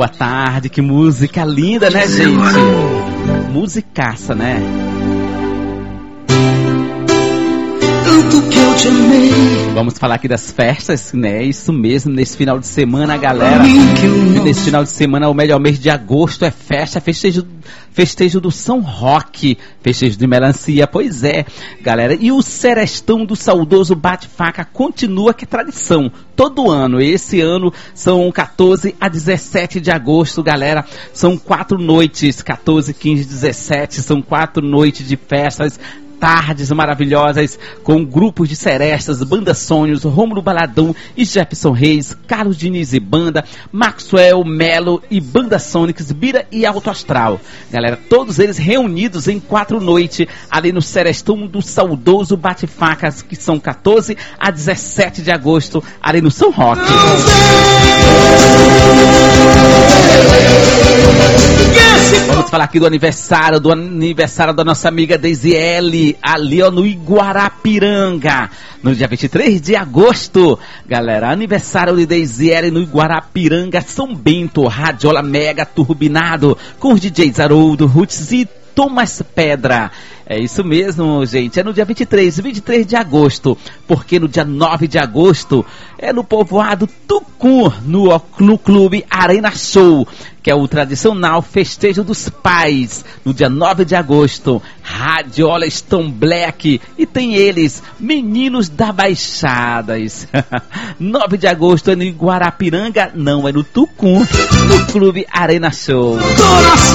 Boa tarde, que música linda, né, gente? Musicaça, né? Tanto que eu te amei. Vamos falar aqui das festas, né? Isso mesmo, nesse final de semana, galera. Nesse final de semana, o melhor mês de agosto é festa, festejo do São Roque, festejo de melancia, pois é, galera. E o serestão do saudoso bate-faca continua, que é tradição, todo ano. Esse ano são 14 a 17 de agosto, galera. São 4 noites, 14, 15, 17, são 4 noites de festas, tardes maravilhosas, com grupos de serestas, Banda Sonhos, Rômulo Baladão e Jefferson Reis, Carlos Diniz e Banda, Maxwell, Melo e Banda Sonics, Bira e Alto Astral. Galera, todos eles reunidos em 4 noites, ali no serestão do saudoso Bate-Facas, que são 14 a 17 de agosto, ali no São Roque. Vamos falar aqui do aniversário da nossa amiga Deisiele, ali ó, no Iguarapiranga, no dia 23 de agosto, galera. Aniversário de Deisiele no Iguarapiranga, São Bento, Radiola Mega Turbinado, com os DJs Haroldo, Roots e Thomas Pedra. É isso mesmo, gente. É no dia 23 de agosto, porque no dia 9 de agosto é no povoado Tucum, no Clube Arena Show, que é o tradicional festejo dos pais. No dia 9 de agosto, Radiola Stone Black e tem eles, Meninos da Baixadas. 9 de agosto é no Iguarapiranga, não, é no Tucum, no Clube Arena Show. Coração